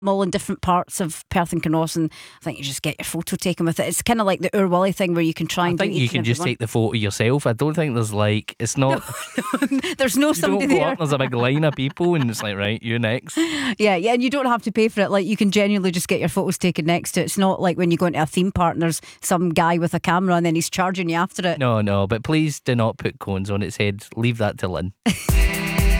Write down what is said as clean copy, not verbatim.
all in different parts of Perth and Carnoustie. I think you just get your photo taken with it. It's kind of like the Urwilly thing where you can try I and do think each you and can every just one. take the photo yourself. I don't think there's like, it's not, There's no you somebody don't go there. up, there's a big line of people and it's like, right, you next. Yeah, and you don't have to pay for it. Like, you can genuinely just get your photos taken next to it. It's not like when you go into a theme park and there's some guy with a camera and then he's charging you after it. No, but please do not put cones on its head. Leave that to Lynn.